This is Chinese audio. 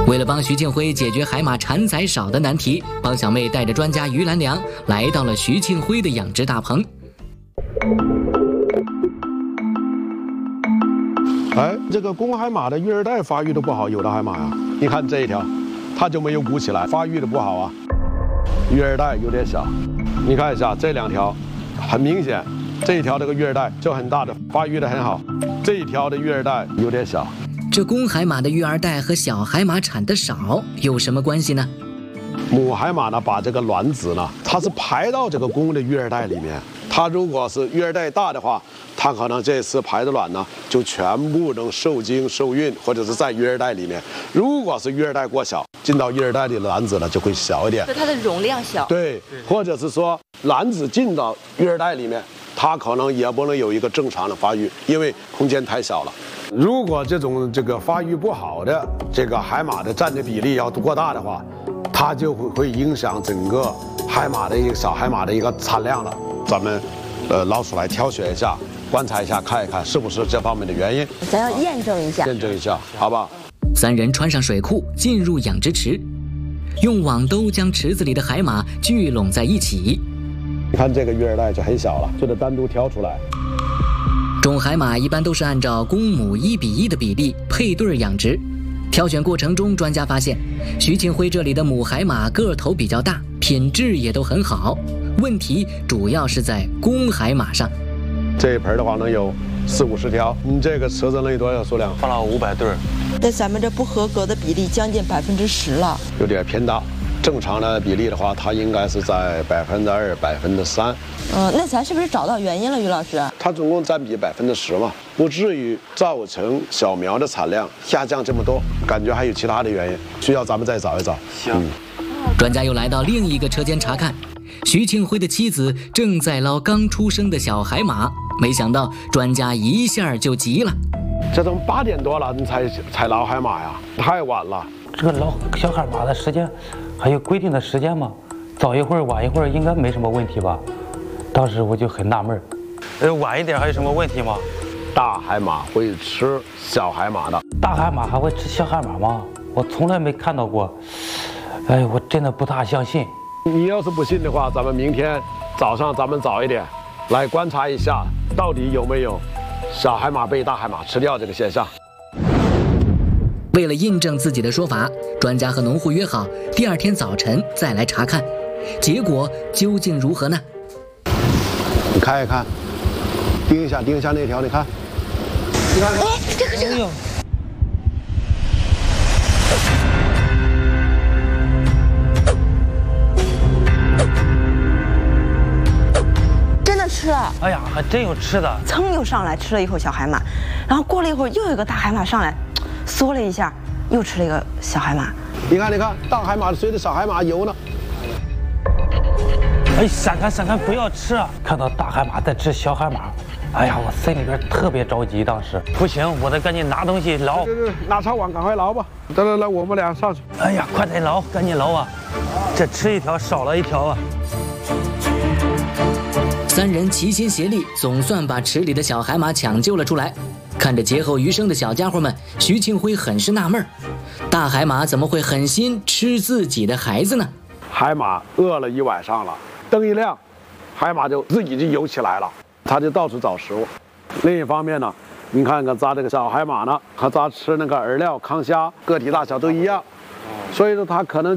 为了帮徐庆辉解决海马产崽少的难题，帮小妹带着专家于兰良来到了徐庆辉的养殖大棚。 哎，这个公海马的育儿袋发育的不好，有的海马呀，你看这一条，它就没有鼓起来，发育的不好啊，育儿袋有点小。你看一下这2条，很明显，这一条这个育儿袋就很大的，发育的很好，这一条的育儿袋有点小。 这公海马的育儿袋和小海马产的少有什么关系呢？ 母海马呢，把这个卵子呢，它是排到这个公的育儿袋里面。它如果是育儿袋大的话，它可能这次排的卵呢，就全部能受精受孕，或者是在育儿袋里面。如果是育儿袋过小，进到育儿袋里的卵子呢就会小一点， 就它的容量小。 对，或者是说卵子进到育儿袋里面，它可能也不能有一个正常的发育，因为空间太小了。如果这个发育不好的这个海马的占的比例要过大的话，它就会影响整个海马的一个小海马的一个产量了。咱们捞出来挑选一下，观察一下，看一看是不是这方面的原因。 咱要验证一下， 好吧 ？3人穿上水裤，进入养殖池，用网兜将池子里的海马聚拢在一起。 你看这个育儿袋就很小了，就得单独挑出来。 种海马一般都是按照公母1:1的比例配对养殖。挑选过程中，专家发现徐庆辉这里的母海马个头比较大，品质也都很好。问题主要是在公海马上。 这一盆的话能有40-50条，你这个池子能有多少数量？ 放了500对。 那咱们这不合格的比例将近10%了， 有点偏大。正常的比例的话，它应该是在2%、3%。 那咱是不是找到原因了，于老师？ 它总共占比10%嘛，不至于造成小苗的产量下降这么多。感觉还有其他的原因，需要咱们再找一找。 行。 专家又来到另一个车间查看，徐庆辉的妻子正在捞刚出生的小海马，没想到专家一下就急了。 这都8点多了，你才捞海马呀？太晚了。 这个捞小海马的时间还有规定的时间吗？早一会儿晚一会儿应该没什么问题吧？当时我就很纳闷晚一点还有什么问题吗？ 大海马会吃小海马的。 大海马还会吃小海马吗？我从来没看到过。哎，我真的不大相信。 你要是不信的话，咱们明天早上咱们早一点来观察一下，到底有没有小海马被大海马吃掉这个现象。 为了印证自己的说法，专家和农户约好第2天早晨再来查看，结果究竟如何呢？ 你看一看，盯一下那条，你看， 哎，这个。真的吃了！ 哎呀，还真有吃的！ 噌又上来吃了一口小海马，然后过了一会儿又有一个大海马上来。缩了一下，又吃了一个小海马。 你看，大海马随着小海马游呢。 哎，闪开，不要吃啊！看到大海马在吃小海马，哎呀，我心里边特别着急。当时不行，我得赶紧拿东西捞。 拿抄网，赶快捞吧！来，我们俩上去。 哎呀，快点捞，赶紧捞啊！这吃一条少了一条啊 ！3人齐心协力，总算把池里的小海马抢救了出来。看着劫后余生的小家伙们，徐庆辉很是纳闷，大海马怎么会狠心吃自己的孩子呢？ 海马饿了一晚上了，灯一亮，海马就自己就游起来了，它就到处找食物。另一方面呢，你看看咱这个小海马呢，和咱吃那个饵料、康虾个体大小都一样，所以说它可能